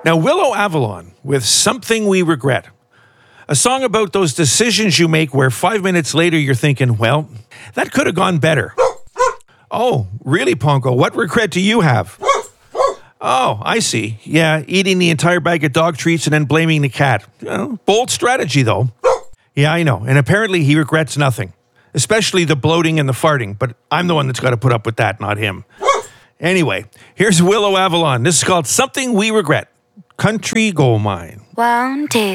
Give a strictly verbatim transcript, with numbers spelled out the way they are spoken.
Now, Willow Avalon with Something We Regret. A song about those decisions you make where five minutes later you're thinking, well, that could have gone better. Oh, really, Ponko? What regret do you have? Oh, I see. Yeah, eating the entire bag of dog treats and then blaming the cat. Well, bold strategy, though. Yeah, I know. And apparently he regrets nothing, especially the bloating and the farting. But I'm the one that's got to put up with that, not him. Anyway, here's Willow Avalon. This is called Something We Regret. Country Gold Mine. One, two.